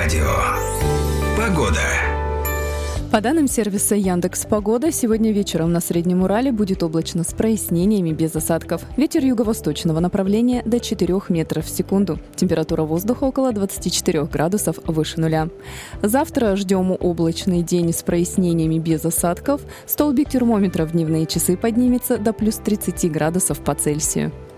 радио. Погода. По данным сервиса Яндекс.Погода, сегодня вечером на Среднем Урале будет облачно с прояснениями без осадков. Ветер юго-восточного направления до 4 метров в секунду. Температура воздуха около 24 градусов выше нуля. Завтра ждем облачный день с прояснениями без осадков. Столбик термометра в дневные часы поднимется до плюс 30 градусов по Цельсию.